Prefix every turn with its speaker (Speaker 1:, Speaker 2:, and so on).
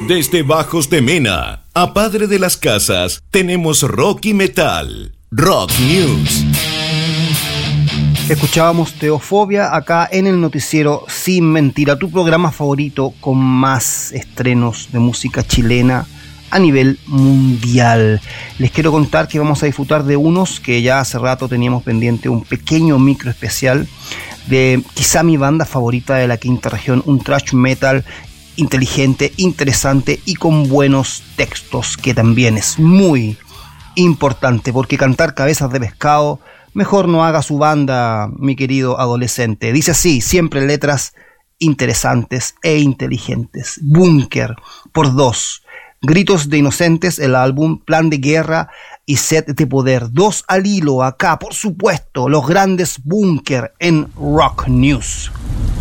Speaker 1: Desde Bajos de Mena a Padre de las Casas tenemos rock y metal. Rock News.
Speaker 2: Escuchábamos Teofobia acá en el noticiero Sin Mentira, tu programa favorito con más estrenos de música chilena a nivel mundial. Les quiero contar que vamos a disfrutar de unos que ya hace rato teníamos pendiente, un pequeño micro especial de quizá mi banda favorita de la quinta región, un thrash metal inteligente, interesante y con buenos textos, que también es muy importante, porque cantar cabezas de pescado mejor no haga su banda, mi querido adolescente. Dice así, siempre letras interesantes e inteligentes. Búnker, por 2. Gritos de Inocentes, el álbum, Plan de Guerra y Sed de Poder. 2 al hilo acá, por supuesto, los grandes Búnker en Rock News.